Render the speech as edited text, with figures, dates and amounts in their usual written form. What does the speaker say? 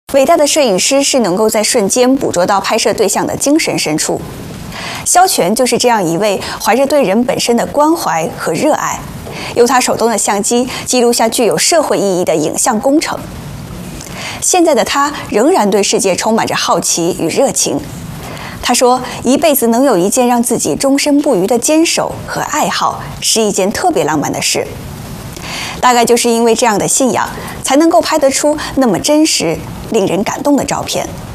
伟大的摄影师是能够在瞬间捕捉到拍摄对象的精神深处。萧全就是这样一位怀着对人本身的关怀和热爱，用他手中的相机记录下具有社会意义的影像工程。现在的他仍然对世界充满着好奇与热情。他说，一辈子能有一件让自己终身不渝的坚守和爱好，是一件特别浪漫的事。大概就是因为这样的信仰，才能够拍得出那么真实、令人感动的照片。